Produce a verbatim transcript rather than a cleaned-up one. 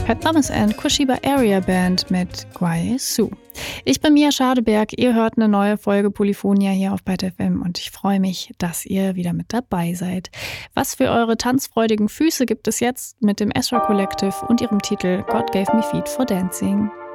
Fat Thomas and Kushiba Area Band mit Guai Su. Ich bin Mia Schadeberg, ihr hört eine neue Folge Polyphonia hier auf Byte F M und ich freue mich, dass ihr wieder mit dabei seid. Was für eure tanzfreudigen Füße gibt es jetzt mit dem Ezra Collective und ihrem Titel God Gave Me Feet for Dancing.